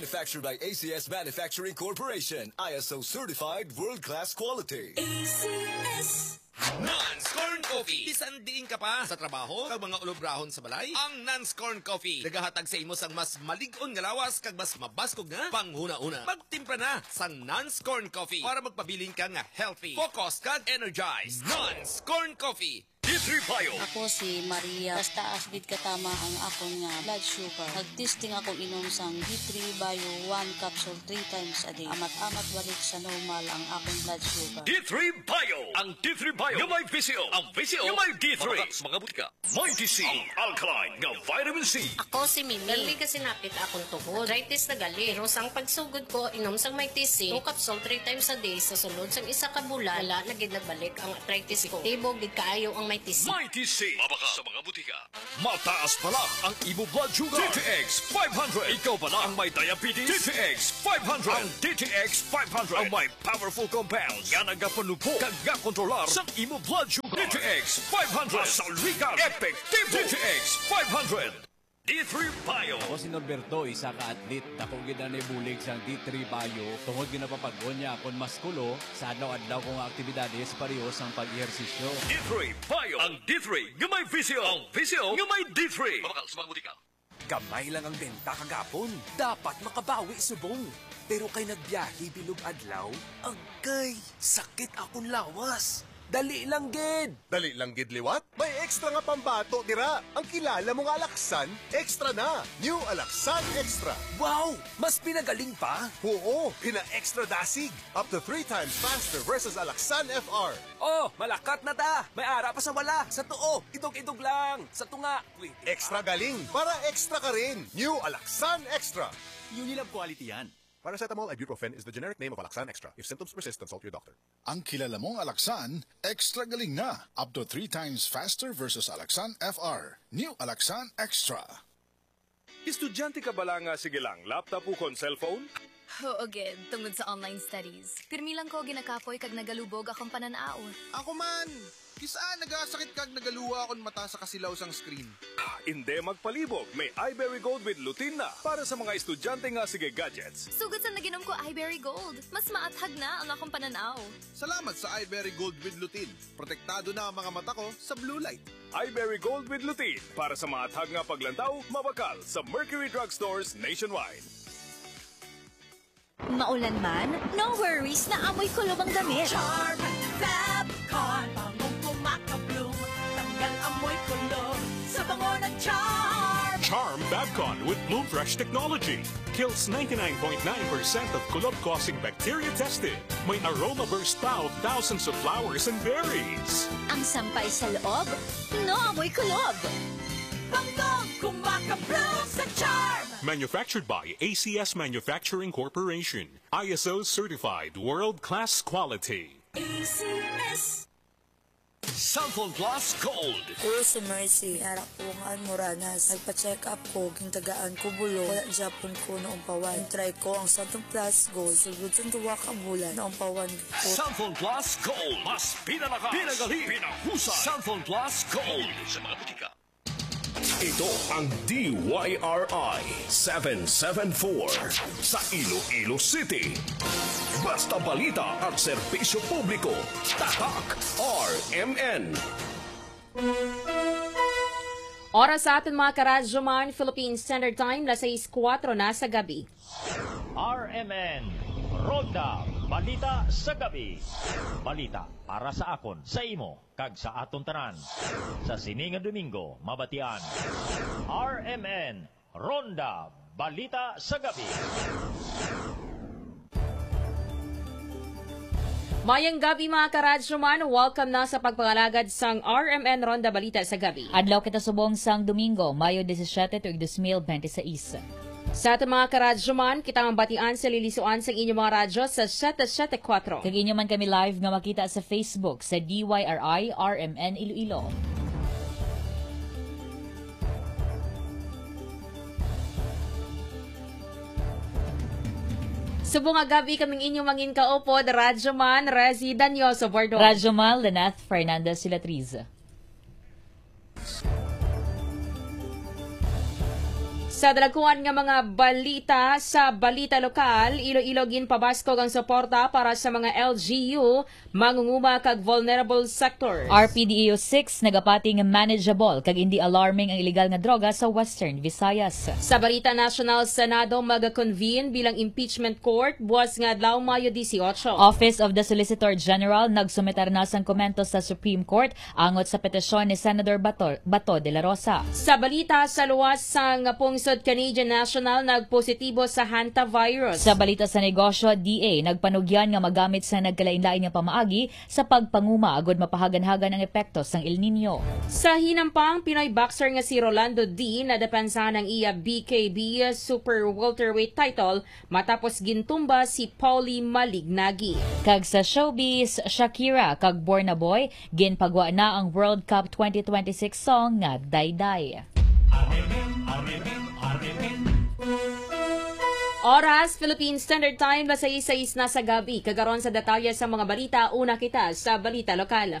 Manufactured by ACS Manufacturing Corporation, ISO certified world-class quality. ACS Nans-Corn Coffee. Bisan diin ka pa sa trabaho kag mga ulobrahon sa balay. Ang Nans-Corn Coffee nagahatag sa imo sang mas malig-on nga lawas kag mas mabaskog nga panghuna-una. Magtimpla na sa Nans-Corn Coffee para magpabiling ka nga healthy, focused kag energized. Nans-Corn Coffee. D3 Bio. Ako si Maria. Basta asbid katama ang akong nga blood sugar. Nag-testing ako inom sang D3 Bio 1 capsule 3 times a day. Amat-amat balik sa normal ang akong blood sugar. D3 Bio. Ang D3 Bio nga may VCO. Ang VCO nga may D3. Mga butika. May TC. Ang alkaline nga vitamin C. Ako si Mimi. Dali kasi napit akong tuhod. Arthritis na gali. Rosang pagsugod ko, inom sang may TC. 2 capsule 3 times a day. Sa sulod sang isa ka bulan, wala na gid nagbalik ang arthritis ko. Tibog gid kaayo ang may TC. May TC. Mabaka sa mga butika. Mataas pala ang imo blood sugar. DTX 500. Ikaw pala ang may diabetes. DTX 500. Ang DTX 500 ang may powerful compounds nga nagapanupo kag nga kontrolar sa imo blood sugar. DTX 500. Masalwikan. Effective. DTX 500. D3 Bio. Ako si Norberto, isa ka atlet. Dakong gina ni bulig sang D3 Bio. Tungod ginapapag-on niya akong maskulo sa adlaw-adlaw kong aktibidades pareho sang pag-ehersisyo. D3 Bio. Ang D3 nga may VCO. Ang VCO nga may D3. Mabakal sa mga butika. Gamay lang ang benta kagapon. Dapat makabawi subong. Pero kay nagbiyahe bilog adlaw, agay, sakit akong lawas. Dali lang gid. Dali lang gid liwat? May extra nga pambato dira. Ang kilala mong Alaksan, extra na. New Alaksan Extra. Wow! Mas pinagaling pa? Oo, pina-extra dasig. Up to 3 times faster versus Alaksan FR. Oh, malakat na ta. May ara pa sa wala. Sa tuo, idog-idog lang. Sa tunga. Wait, Extra galing para extra ka rin. New Alaksan Extra. Unilab quality yan. Paracetamol ibuprofen is the generic name of Alaksan Extra. If symptoms persist, consult your doctor. Ang kilala mong Alaksan, extra galing na. Up to 3 times faster versus Alaksan FR. New Alaksan Extra. Estudyante ka bala nga sige lang, laptop o kon cellphone? Oo, gid, tungod sa online studies. Pirmi lang ko ginakapoy kag nagalubog akong pananaw. Ako man! Kisaan nagasakit kag nagaluwa akong mata sa kasilaw sang screen. Hindi magpalibog, may iBerry Gold with lutein na para sa mga estudyante nga sige gadgets. Sugod sa naginom ko iBerry Gold, mas maathag na ang akong pananaw. Salamat sa iBerry Gold with lutein. Protektado na ang mga mata ko sa blue light. iBerry Gold with lutein para sa maathag nga paglantaw, mabakal sa Mercury Drugstores nationwide. Maulan man, no worries na amoy kulob ang damit. Charm Fabcon, bangong kumakabloom, tanggal amoy kulob sa bango ng Charm. Charm Fabcon with Bloom Fresh technology kills 99.9% of kulob-causing bacteria tested. May aroma burst pa of thousands of flowers and berries. Ang sampay sa loob, no amoy kulob. Bangong kumakabloom sa Charm. Manufactured by ACS Manufacturing Corporation. ISO certified world-class quality. ACS Cellphone Plus Gold. Ko si Mercy, harap ko ang Moranas. Nagpa-check up ko, gintagaan ko bulo. Wala Japon ko noong pawan. Try ko ang Cellphone Plus Gold. Sugod sa tuwa ka bulan noong pawan ko. Cellphone Plus Gold. Mas pinalakas, pinagaling, pinahusay. Cellphone Plus Gold. Sa mga butika. Ito ang DYRI 774 sa Iloilo City. Basta balita at serbisyo publiko. Tatak RMN. Oras sa atin mga karadyoman, Philippine Standard Time, las 6:04 na sa gabi. RMN, Ronda, Balita sa Gabi. Balita para sa akon, sa imo, kag sa aton tanan. Sa sininga Domingo, mabatian. RMN, Ronda, Balita sa Gabi. Mayang gabi mga karadyoman, welcome na sa pagpangalagad sang RMN Ronda Balita sa Gabi. Adlaw kita subong sang Domingo, Mayo 17, 2026. Sa ating mga karadyoman, kita ang batian sa lilisuan sa inyong mga radyo sa 774. Kag inyo man kami live nga makita sa Facebook sa DYRI RMN Iloilo. Subong nga gabi kaming inyong mangin kaupod, Radyoman Rezi Danyoso Bordo. Radyomal Lanath Fernandez Silatriz. Sa dalaguan nga mga balita sa balita lokal, Iloilo ginpabaskog ang suporta para sa mga LGU mangunguma kag vulnerable sectors. RPDEO 6 nagapating manageable kag hindi alarming ang illegal nga droga sa Western Visayas. Sa balita national, Senado mag-convene bilang impeachment court buwas nga adlaw Mayo 18. Office of the Solicitor General nagsumitar na sang komento sa Supreme Court angot sa petisyon ni Senator Bato de la Rosa. Sa balita sa luwas sang pungsod Canadian National nagpositibo sa hantavirus. Sa balita sa negosyo, DA nagpanugyan nga magamit sa nagkalain-lain nga pamaagi sa pagpanguma agod mapahagan-hagan ang epekto sang El Nino. Sa hinampang Pinoy boxer nga si Rolando D na depensahan ng iya BKB Super Welterweight title matapos gintumba si Paulie Malignagi. Kag sa showbiz, Shakira kag Borna Boy ginpagwa na ang World Cup 2026 song nga Dayday. Oras, Philippine Standard Time, 6:06 na sa gabi. Kagaron sa detalye sa mga balita, una kita sa balita lokal.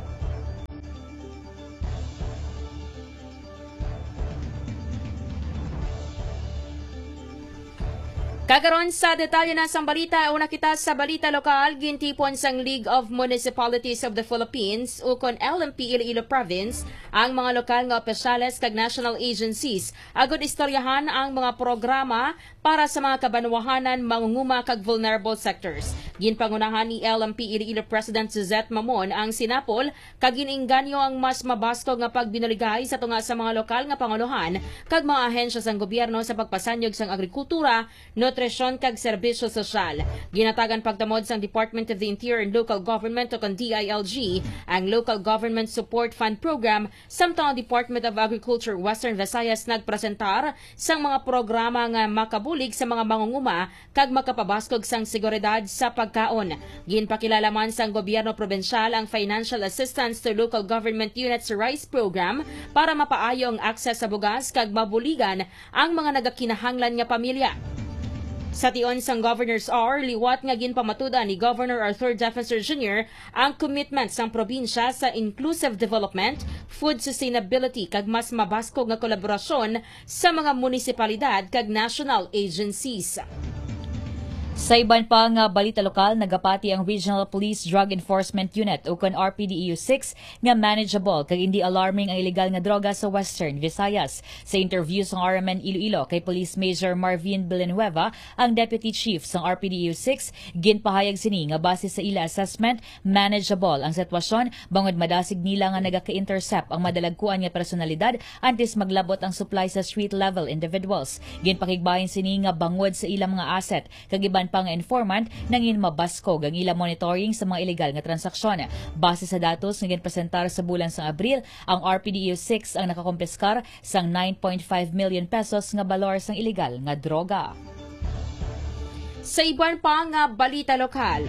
Kagaron sa detalye na sa balita, una kita sa balita lokal, gintipon sang League of Municipalities of the Philippines ukon LMP Iloilo Province ang mga lokal nga opisyales kag national agencies agud istoryahan ang mga programa para sa mga kabanwahanan mangunguma kag vulnerable sectors. Ginpangunahan ni LMP Iloilo President Suzette Mamon ang sinapol kag gininganyo ang mas mabaskog nga pagbinuligay sa tunga sa mga lokal nga panguluhan kag mga ahensya sang gobyerno sa pagpasanyog sang agrikultura, nutrisyon kag serbisyo sosyal. Ginatagan pagtamod sang Department of the Interior and Local Government o DILG ang Local Government Support Fund Program samtang ang Department of Agriculture Western Visayas nagpresentar sang mga programa nga makabulig sa mga mangunguma kag makapabaskog sang seguridad sa pagkaon. Ginpakilala man sang gobyerno probensyal ang financial assistance to local government units rice program para mapaayo ang akses sa bugas kag mabuligan ang mga nagakinahanglan nga pamilya. Sa tion sang Governor's Hour, liwat nga ginpamatuda ni Governor Arthur Defensor Jr. ang commitment sang probinsya sa inclusive development, food sustainability kag mas mabaskog nga kolaborasyon sa mga munisipalidad kag national agencies. Sa iban pa nga balita lokal, nagapati ang Regional Police Drug Enforcement Unit ukon RPDEO 6 nga manageable kag hindi alarming ang illegal nga droga sa Western Visayas. Sa interview sa RMN Iloilo kay Police Major Marvin Villanueva, ang Deputy Chief sa RPDEO 6 ginpahayag sini nga base sa ila assessment, manageable ang sitwasyon bangod madasig nila nga nagaka-intercept ang madalagkuan nga personalidad antes maglabot ang supply sa street level individuals. Ginpakigbahin sini nga bangod sa ilang mga asset kag iban pang informant nangin mabaskog ang ilang monitoring sa mga illegal nga transaksyon. Base sa datos nga ginpresentar sa bulan sa Abril, ang RPDEO 6 ang nakakompiskar sang 9.5 million pesos nga balor sang illegal nga droga. Sa iban pa nga balita lokal,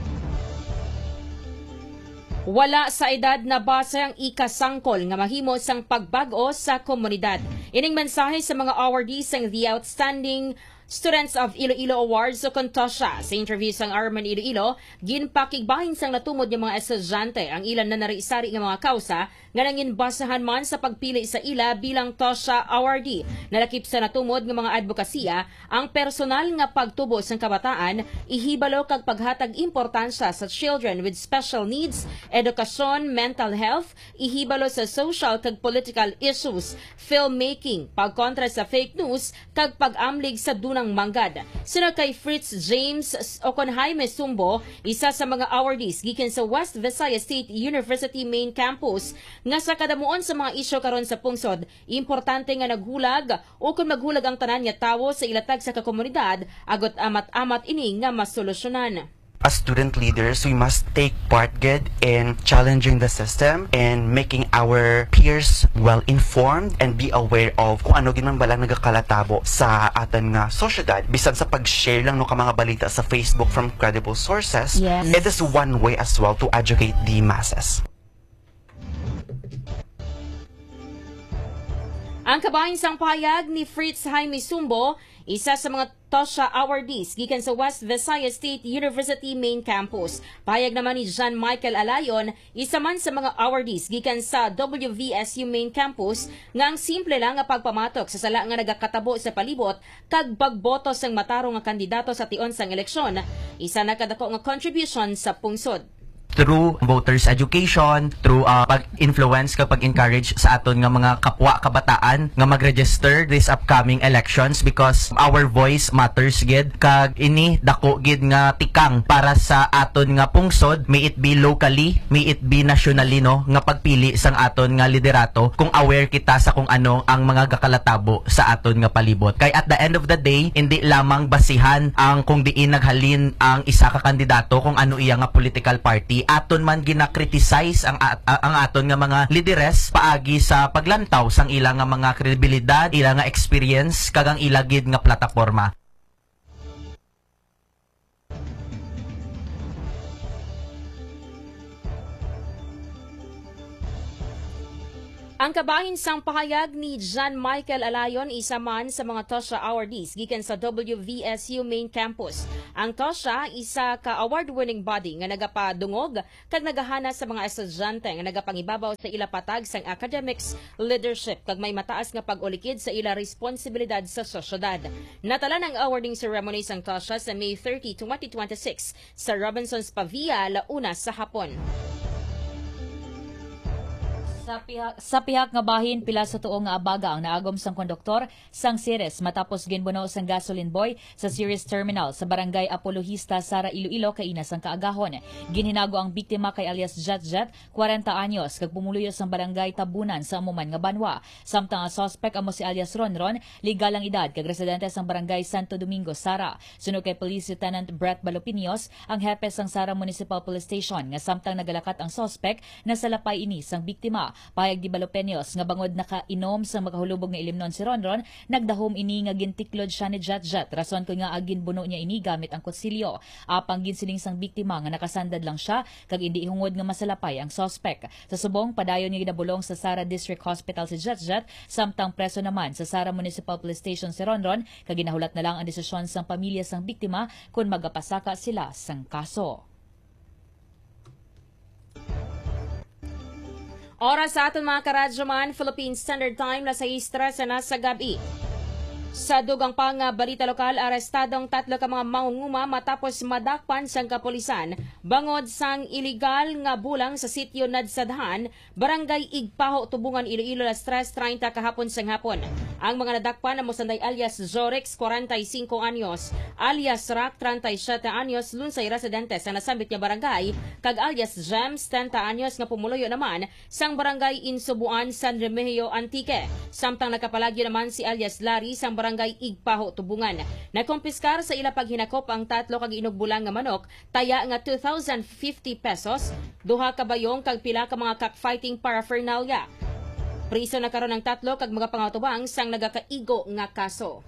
wala sa edad na base ang ikasangkol nga mahimo sang pagbago sa komunidad. Ining mensahe sa mga awardees sang The Outstanding Students of Iloilo Awards o Contosha. Sa interview sang Arman Iloilo, ginpakigbahin sang natumod ng mga estudyante ang ilan na narisari ng mga kausa nga nangin basahan man sa pagpili sa ila bilang Tosha Awardee. Nalakip sa natumod ng mga advokasya ang personal nga pagtubo sang kabataan, ihibalo kag paghatag importansya sa children with special needs, edukasyon, mental health, ihibalo sa social kag political issues, filmmaking, pagkontra sa fake news kag pag-amlig sa dunang manggad. Sina kay Fritz James o kon Jaime Sumbo, isa sa mga awardees gikan sa West Visayas State University main campus, nga sa kadamuon sa mga isyu karon sa pungsod, importante nga naghulag o kung maghulag ang tanan nga tawo sa ilatag sa kakomunidad, agot amat-amat ini nga masolusyonan. As student leaders, we must take part good in challenging the system and making our peers well-informed and be aware of kung ano ginman balang nagakalatabo sa aton nga sosyedad. Bisan sa pag-share lang no ka mga balita sa Facebook from credible sources, yes, it is one way as well to educate the masses. Ang kabahin sang pahayag ni Fritz Jaime Sumbo, isa sa mga TOSHA awardees gikan sa West Visayas State University main campus. Pahayag naman ni John Michael Alayon, isa man sa mga awardees gikan sa WVSU main campus, nga ang simple lang nga pagpamatok sa sala nga nagakatabo sa palibot kag pagboto sang matarong nga kandidato sa tion sang eleksyon. Isa na kadako nga contribution sa pungsod. Through voters education, through pag-influence kapag encourage sa aton nga mga kapwa kabataan nga mag-register this upcoming elections because our voice matters gid kag ini dako gid nga tikang para sa aton nga pungsod, may it be locally, may it be nationally no, nga pagpili sang aton nga liderato kung aware kita sa kung ano ang mga gakalatabo sa aton nga palibot. Kay at the end of the day, hindi lamang basihan ang kung diin naghalin ang isa ka kandidato kung ano iya nga political party, aton man gina-criticize ang aton nga mga lideres paagi sa paglantaw sang ilang nga mga kredibilidad, ilang nga experience kag ang ilagid nga plataporma. Ang kabahin sang pahayag ni John Michael Alayon, isa man sa mga TOSHA awardees gikan sa WVSU main campus. Ang TOSHA isa ka award-winning body nga nagapadungog kag nagahana sa mga estudyante nga nagapangibabaw sa ila patag sang academics, leadership kag may mataas nga pag-ulikid sa ila responsibilidad sa sosyedad. Natala ng awarding ceremony sang TOSHA sa May 30, 2026 sa Robinsons Pavia, Launa sa hapon. Sa pihak nga bahin, pila sa tuong nga abaga ang naagom sang konduktor sang Ceres matapos ginbuno sang gasoline boy sa Ceres Terminal sa barangay Apologista, Sara, Iloilo, kaina sang kaagahon. Ginhinago ang biktima kay alias Jet, 40 anyos, kag pumuluyo sang barangay Tabunan sa amuman nga banwa. Samtang ang suspect amo si alias Ronron, legal ang edad kag residente sang barangay Santo Domingo, Sara. Sunod kay Police Lieutenant Brett Balopinios, ang hepe sang Sara Municipal Police Station, nga samtang nagalakat ang suspect na salapay ini sang biktima. Pahayag di Balopeños nga bangod nakainom sa makahulubog nga ilimnon si Ronron, nagdahom ini nga gintiklod siya ni Jet. Rason ko nga agin buno niya ini gamit ang kutsilyo. Apang ginsiling sang biktima nga nakasandad lang siya kag hindi ihungod nga masalapay ang suspect. Sa subong padayon nga gidabulong sa Sara District Hospital si Jet, samtang preso naman sa Sara Municipal Police Station si Ronron, kag ginahulat na lang ang desisyon sang pamilya sang biktima kung magapasaka sila sang kaso. Oras sa aton mga karadyoman, Philippine Standard Time, nasa istra sa nasa gabi. Sa dugang pang balita lokal, arestadong 3 ka mga mangunguma matapos madakpan sang kapulisan bangod sang iligal nga bulang sa sitio Nadsadhan, barangay Igpaho, Tubungan, Iloilo, alas 3:30 kahapon sang hapon. Ang mga nadakpan na mosanday alias Zorix, 45 anyos, alias Rack, 37 anyos, lunsay residente sa nasambit nga barangay, kag alias James, 10 anyos nga pumuloyo naman sang barangay Insubuan, San Remigio, Antique. Samtang nakapalagyo naman si alias Larry sang barangay Igpaho, Tubungan. Nakumpiskar sa ila paghinakop ang 3 kag inugbulang nga manok, taya nga 2,050 pesos, 2 ka bayong kag pila ka mga cockfighting paraphernalia. Priso na karon ng 3 kag mga pangatubang sang nagakaigo nga kaso.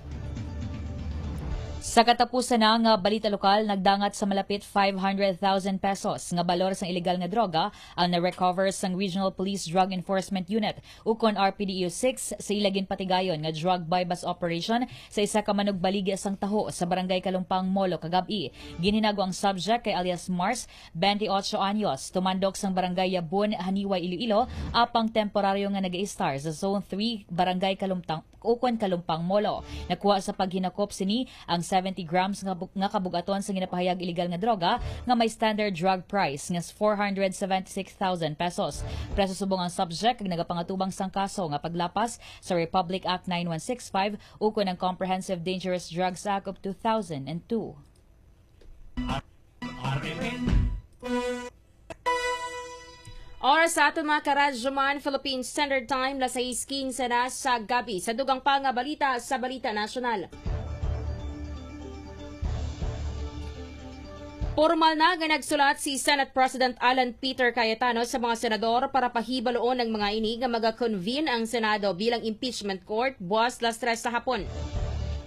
Sa katapusan na nga balita lokal, nagdangat sa malapit 500,000 pesos nga balor sang ilegal nga droga ang na-recover sang Regional Police Drug Enforcement Unit ukon RPDEU 6 sa ilagin patigayon nga drug buy-bust operation sa isa ka manugbaligi sang taho sa barangay Kalumpang, Molo, kagabi. Ginhinago ang subject kay alias Mars, 28 anyos, tumandok sang barangay Yabon, Haniway, Iloilo, apang temporaryo nga nag-i-star sa Zone 3, barangay Kalumpang, ukon Kalumpang, Molo. Nakuha sa paghinakop sini ang 70 grams nga kabugaton sa ginapahayag iligal nga droga nga may standard drug price nga 476,000 pesos. Preso subong ang subject kag nagapangatubang sang kaso nga paglapas sa Republic Act 9165 ukon ang Comprehensive Dangerous Drugs Act of 2002. Oras sa aton mga karadyoman, Philippine Standard Time, las 6:15 na sa gabi. Sa dugang pa nga balita sa Balita Nasyonal. Formal na nga nagsulat si Senate President Alan Peter Cayetano sa mga senador para pahibaloon ng mga ini nga mag-convene ang Senado bilang impeachment court buwas las 3 sa hapon.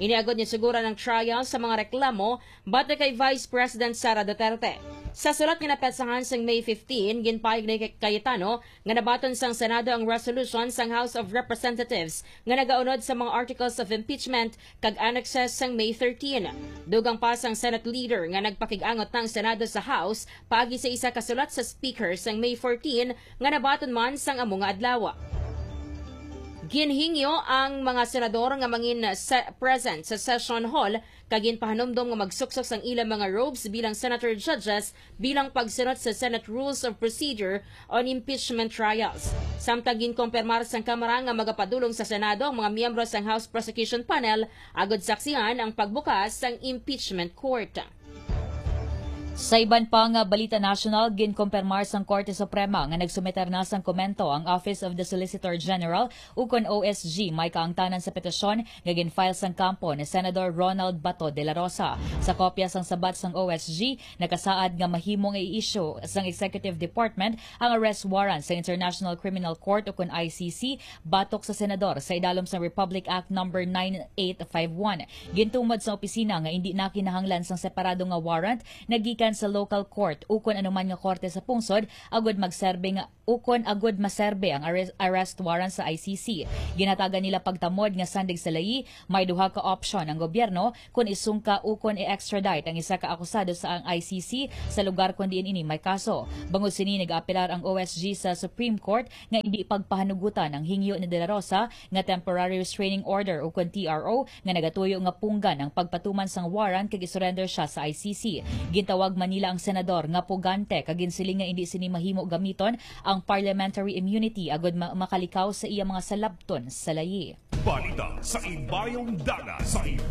Iniagod niya sigura ng trial sa mga reklamo batay kay Vice President Sara Duterte. Sa sulat nga napetsahan sang May 15, ginpayag ni Cayetano nga nabaton sang Senado ang resolution sang House of Representatives nga nagaunod sa mga articles of impeachment kag annexes sang May 13. Dugang pa sang Senate leader nga nagpakig-angot ng Senado sa House paagi sa isa ka sulat sa Speaker sang May 14 nga nabaton man sang amo nga adlaw. Ginhingyo ang mga senador nga mangin present sa session hall kagin pahanumdom nga magsuksok sang ilang mga robes bilang senator judges bilang pagsunod sa Senate Rules of Procedure on Impeachment Trials. Samtang ginkompirmar sang Kamara nga magapadulong sa Senado ang mga miyembro sang House Prosecution Panel agod saksihan ang pagbukas sang impeachment court. Sa iban pang balita national, ginkompirmar sang Korte Suprema nga nagsumeter na sang komento ang Office of the Solicitor General ukon OSG may kaangtanan sa petisyon nga ginfile sang kampo ni Senator Ronald Bato de la Rosa. Sa kopya sang sabat sang OSG, nakasaad nga mahimong i-issue sang Executive Department ang arrest warrant sa International Criminal Court ukon ICC batok sa senador sa idalom sang Republic Act No. 9851. Gintumod sa opisina nga hindi na kinahanglan sang separado nga warrant nagikan sa local court ukon anuman nga korte sa pungsod agud magserbe nga ukon agud maserbe ang arrest warrant sa ICC. Ginatagan nila pagtamod nga sandig sa layi, may duha ka option ang gobyerno kung isungka ukon i-extradite ang isa ka akusado sa ang ICC sa lugar kung diin ini may kaso. Bangod sini nag-apelar ang OSG sa Supreme Court nga hindi pagpahanugutan ang hingyo ni De La Rosa nga temporary restraining order ukon TRO nga nagatuyo nga punggan ang pagpatuman sang warrant kag isurrender siya sa ICC. Gintawag Manila ang senador nga pugante kag ginsiling nga hindi sini mahimo gamiton ang parliamentary immunity agud makalikaw sa iya mga salabton sa layi. Balita sa Ibayong Dagat.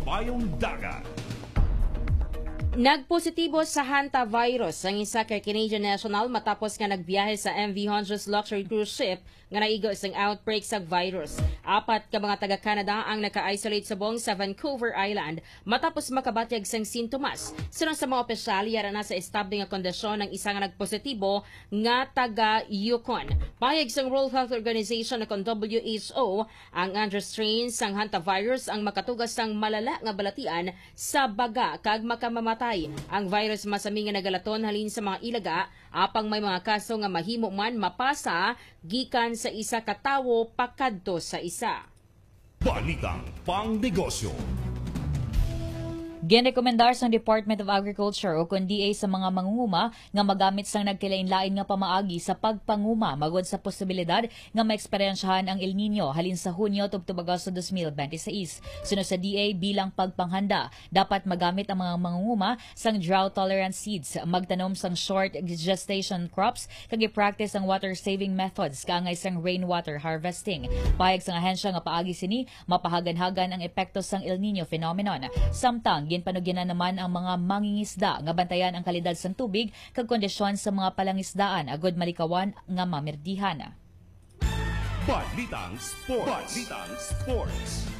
Nagpositibo sa hantavirus ang isa ka Canadian national matapos nga nagbiyahe sa MV Honduras luxury cruise ship nga naigo isang outbreak sa virus. 4 ka mga taga-Canada ang naka-isolate sa buong sa Vancouver Island matapos makabatyag sang sintomas. Sunod sa mga opisyal, yara na sa estable nga kondisyon ng isang nagpositibo nga taga-Yukon. Payag sang World Health Organization na kon WHO, ang Andres strain sang hantavirus ang makatugas sang malala nga balatian sa baga kag makamamatay. Ang virus masami nga nagalaton halin sa mga ilaga, apang may mga kaso nga mahimo man mapasa gikan sa isa ka tawo pakadto sa isa. Balitang Pangnegosyo. Ginrekomendar sang Department of Agriculture o DA sa mga mangunguma nga magamit sang nagkilain-lain nga pamaagi sa pagpanguma magod sa posibilidad nga maeksperiensyahan ang El Nino halin sa Hunyo tubtub Agosto 2026. Sunod sa DA bilang pagpanghanda, dapat magamit ang mga mangunguma sang drought-tolerant seeds, magtanom sang short gestation crops, kag i-practice ang water-saving methods kaangay sang rainwater harvesting. Payag sang ahensya nga paagi sini, mapahagan-hagan ang epekto sang El Nino phenomenon. Samtang ginpanugyanan naman ang mga mangingisda nga bantayan ang kalidad sang tubig kag kondisyon sa mga palangisdaan agud malikawan nga mamerdihan. Balitang Sports.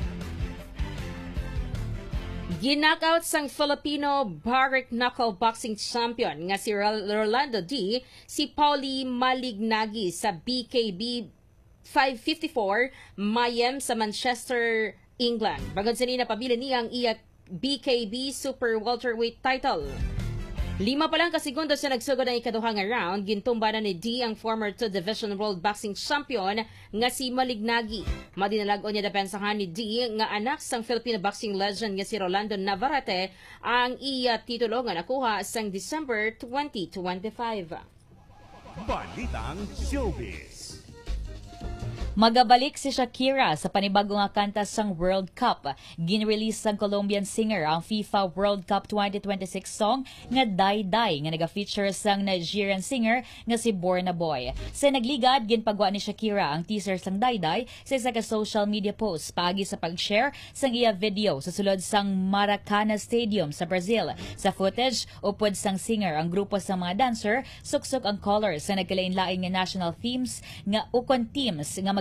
Ginknockout sang Filipino bare knuckle boxing champion nga si Rolando D. si Pauli Malignagi sa BKB 554 Mayem sa Manchester, England. Bagod sa nina pabili niya ang iya BKB Super Welterweight title. 5 pa lang kasigundo sa nagsugod ng ikaduhang round, gintumba na ni D ang former 2 Division World Boxing Champion nga si Malignagi. Madinalagon niya depensahan ni D nga anak sang Filipino boxing legend nga si Rolando Navarrete ang iya titulo nga nakuha sang December 2025. Balitang Showbiz. Magabalik si Shakira sa panibago nga kanta sang World Cup. Gin-release sang Colombian singer ang FIFA World Cup 2026 song nga Day Day nga naga-feature sang Nigerian singer nga si Burna Boy. Sa nagligad, ginpagwa ni Shakira ang teaser sang Day Day sa isa ka social media post paagi sa pag-share sang iya video sa sulod sang Maracana Stadium sa Brazil. Sa footage, upod sang singer ang grupo sang mga dancer, suksok ang colors sa nagkalain-lain nga national themes nga ukon teams nga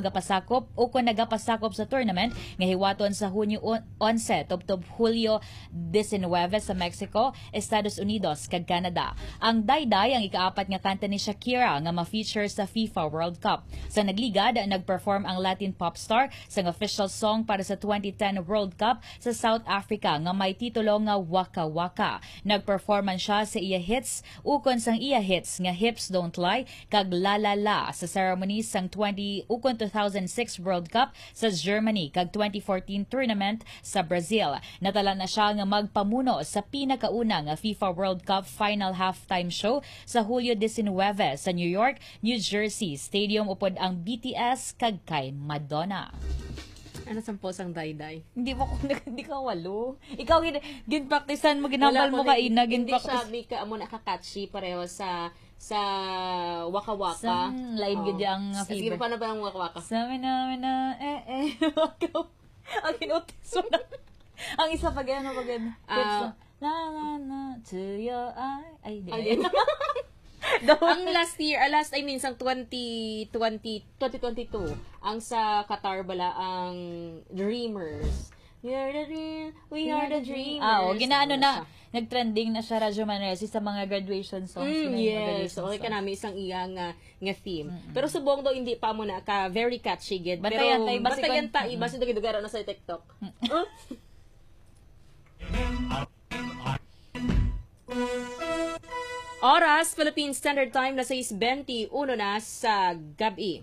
magapasakop o kung nagapasakop sa tournament nga hiwaton sa Hunyo 11 tubtob Hulyo 19 sa Mexico, Estados Unidos kag Canada. Ang Dayday ang ikaapat nga kanta ni Shakira nga ma-feature sa FIFA World Cup. Sa nagligad, nag-perform ang Latin pop star sa official song para sa 2010 World Cup sa South Africa nga may titulo nga Waka Waka. Nag-performan siya sa iya hits ukon sang iya hits nga Hips Don't Lie kag La La La sa ceremony sang 2006 World Cup sa Germany kag 2014 tournament sa Brazil. Natala na siya nga magpamuno sa pinakauna nga FIFA World Cup final halftime show sa Hulyo 19 sa New York, New Jersey Stadium upod ang BTS kag kay Madonna. Ano sampos ang Dayday? Hindi mo hindi ka walo. Ikaw ginpraktisan mo, ginambal mo ka ina, Hindi siya mo nakakatchy pareho sa Waka Waka. Lain gid ang Sige, paano ba ang Waka Waka? Sabi namin na ang kinutis mo na. Ang isa pag ano. Na to your eye. Ay, di. Ang sang 2022, ang sa Qatar bala ang Dreamers. We are the dreamers. Ginaano na, nagtrending na siya Radyo Manresi sa mga graduation songs. Yes, okay ka namin isang iyang nga theme. Pero subong daw hindi pa mo na ka very catchy gid. Pero batayan ta iba sa dugay-dugay na sa TikTok. Oras, Philippine Standard Time na 6:21 na sa gabi.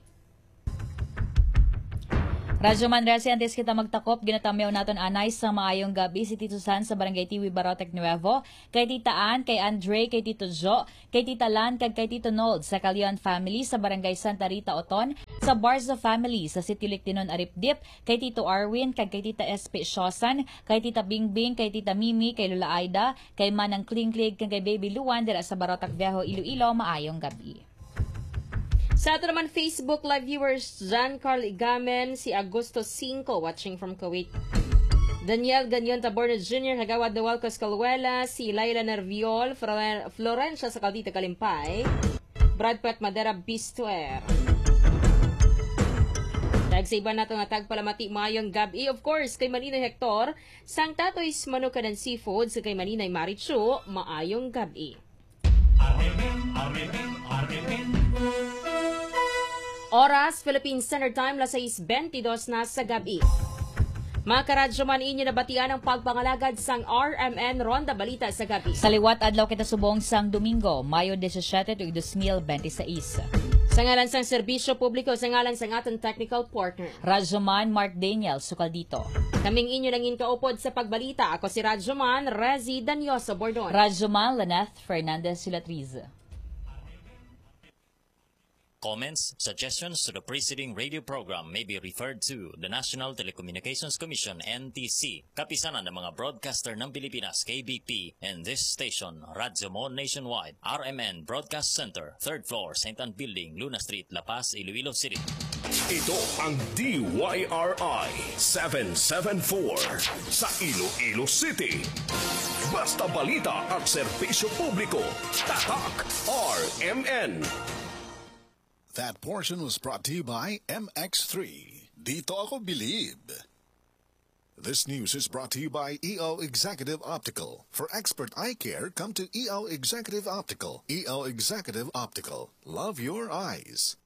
Radyo Manresi, antes kita magtakop, ginatamyaw naton anay sa maayong gabi si Tito San sa Barangay Tiwi, Barotec Nuevo, kay Tita Ann, kay Andre, kay Tito Jo, kay Tita Lan, kag kay Tito Nold sa Calion family sa Barangay Santa Rita, Oton, sa Barza family sa City Lictinon, Aripdip, kay Tito Arwin, kag kay Tita SP Shosan, kay Tita Bingbing, kay Tita Mimi, kay Lola Aida, kay Manang Klingklig, kag kay Baby Luan dira sa Barotec Viejo, Iloilo, maayong gabi. Sa ato naman Facebook live viewers, John Carl Igamen, si Agosto 5 watching from Kuwait. Daniel Ganyon Taborna Jr., Hagawad Nawalcos Calwela, si Laila Nerviol, Florencia sa Caldita Kalimpay, Brad Pet Madera Bistuer. Tagsiba nato nga tagpalamati mayong gabi. Of course, kay Maninay Hector, sang Tatoy's Manukan and Seafood, sa kay Maninay Marichu, maayong gabi. Oras, Philippine Standard Time, la 6:22 na sa gabi. Mga karadyo man inyo nabatian ang pagpangalagad sang RMN Ronda Balita sa gabi. Sa liwat adlaw kita subong sang Domingo, Mayo 17, 2026. Sa ngalan sang serbisyo publiko, sa ngalan sang aton technical partner, Radyoman Mark Daniel, sukal dito. Kaming inyo nangin kaupod sa pagbalita. Ako si Radyoman Rezi Danyoso Bordon. Radyoman Laneth Fernandez Silatriz. Comments, suggestions to the preceding radio program may be referred to the National Telecommunications Commission, NTC, kapisanan ng mga broadcaster ng Pilipinas, KBP, and this station, Radyo Mo Nationwide, RMN Broadcast Center, 3rd floor, St. Anne Building, Luna Street, La Paz, Iloilo City. Ito ang DYRI 774 sa Iloilo City. Basta balita at serbisyo publiko, tatak RMN. That portion was brought to you by MX3. Dito ako believe. This news is brought to you by EO Executive Optical. For expert eye care, come to EO Executive Optical. EO Executive Optical. Love your eyes.